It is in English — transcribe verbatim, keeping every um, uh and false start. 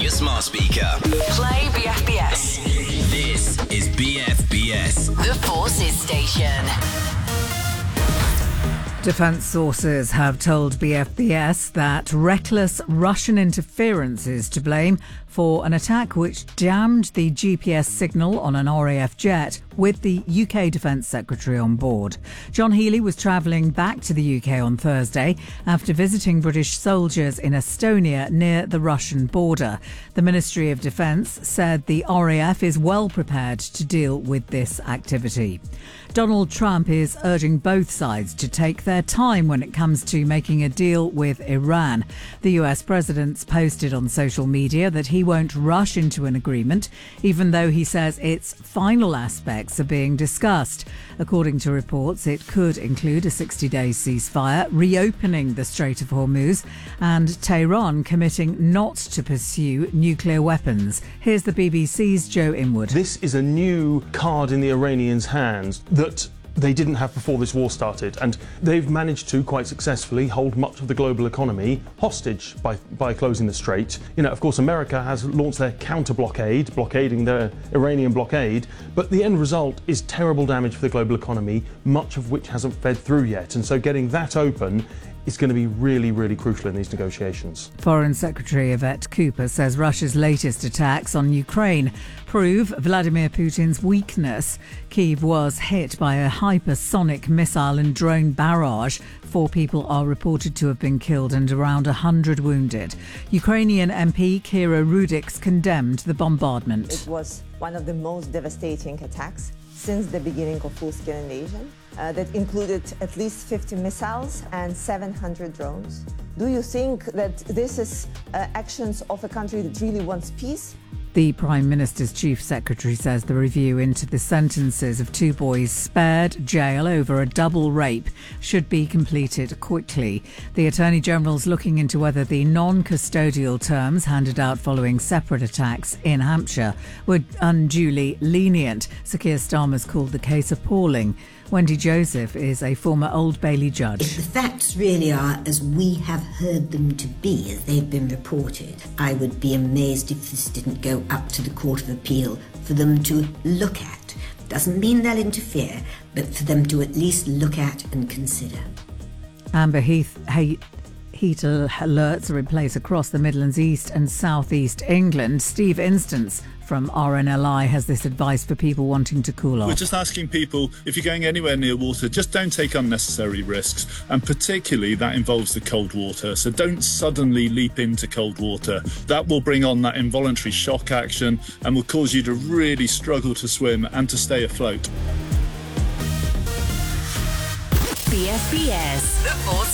your smart speaker. Play B F B S. This is B F B S. The Forces Station. Defence sources have told B F B S that reckless Russian interference is to blame for an attack which jammed the G P S signal on an R A F jet with the U K Defence Secretary on board. John Healey was travelling back to the U K on Thursday after visiting British soldiers in Estonia near the Russian border. The Ministry of Defence said the R A F is well prepared to deal with this activity. Donald Trump is urging both sides to take their time when it comes to making a deal with Iran. The U S president's posted on social media that he won't rush into an agreement, even though he says its final aspects are being discussed. According to reports, it could include a sixty-day ceasefire, reopening the Strait of Hormuz, and Tehran committing not to pursue nuclear weapons. Here's the B B C's Joe Inwood. This is a new card in the Iranians' hands that they didn't have before this war started, and they've managed to quite successfully hold much of the global economy hostage by by closing the strait. You know, of course, America has launched their counter blockade, blockading the Iranian blockade, but the end result is terrible damage for the global economy, much of which hasn't fed through yet. And so getting that open is going to be really, really crucial in these negotiations. Foreign Secretary Yvette Cooper says Russia's latest attacks on Ukraine prove Vladimir Putin's weakness. Kyiv was hit by a hypersonic missile and drone barrage. Four people are reported to have been killed and around one hundred wounded. Ukrainian M P Kira Rudiks condemned the bombardment. It was one of the most devastating attacks since the beginning of full-scale invasion. Uh, that included at least fifty missiles and seven hundred drones. Do you think that this is uh, actions of a country that really wants peace? The Prime Minister's Chief Secretary says the review into the sentences of two boys spared jail over a double rape should be completed quickly. The Attorney General's looking into whether the non-custodial terms handed out following separate attacks in Hampshire were unduly lenient. Sir Keir Starmer's called the case appalling. Wendy Joseph is a former Old Bailey judge. If the facts really are as we have heard them to be, as they've been reported, I would be amazed if this didn't go up to the Court of Appeal for them to look at. Doesn't mean they'll interfere, but for them to at least look at and consider. Amber Heath... Hey, Heat alerts are in place across the Midlands, East and South East England. Steve Instance from R N L I has this advice for people wanting to cool off. We're just asking people, if you're going anywhere near water, just don't take unnecessary risks. And particularly that involves the cold water. So don't suddenly leap into cold water. That will bring on that involuntary shock action and will cause you to really struggle to swim and to stay afloat. B F B S. The Forces